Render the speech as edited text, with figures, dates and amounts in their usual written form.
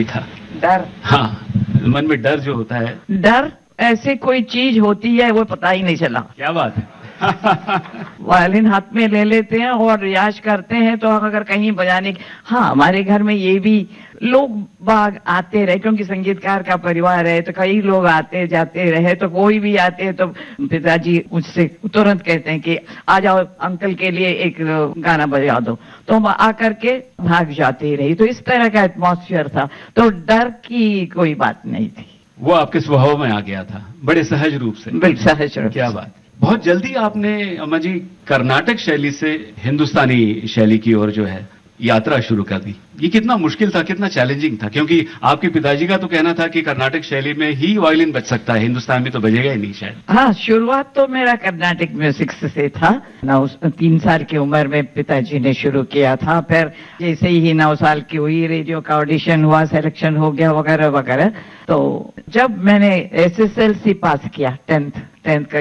था? डर? हाँ, मन में डर जो होता है। डर ऐसे कोई चीज होती है वो पता ही नहीं चला। क्या बात है। वायलिन हाथ में ले लेते हैं और रियाज करते हैं, तो अगर कहीं बजाने हाँ, हमारे घर में ये भी लोग बाग आते रहे, क्योंकि संगीतकार का परिवार है, तो कई लोग आते जाते रहे, तो कोई भी आते हैं तो पिताजी मुझसे तुरंत कहते हैं कि आ जाओ अंकल के लिए एक गाना बजा दो, तो हम आकर के भाग जाते रही। तो इस तरह का एटमॉस्फेयर था, तो डर की कोई बात नहीं थी। वो आपके स्वभाव में आ गया था बड़े सहज रूप से। बिल्कुल सहज रूप। क्या बात। बहुत जल्दी आपने अम्मा जी कर्नाटक शैली से हिंदुस्तानी शैली की ओर जो है यात्रा शुरू कर दी। ये कितना मुश्किल था, कितना चैलेंजिंग था? क्योंकि आपके पिताजी का तो कहना था कि कर्नाटक शैली में ही वायलिन बज सकता है, हिंदुस्तान में तो बजेगा ही नहीं शायद। हाँ, शुरुआत तो मेरा कर्नाटक म्यूजिक से था। 3 साल की उम्र में पिताजी ने शुरू किया था। फिर जैसे ही 9 साल की हुई, रेडियो का ऑडिशन हुआ, सिलेक्शन हो गया वगैरह वगैरह। तो जब मैंने SSLC पास किया, 10th का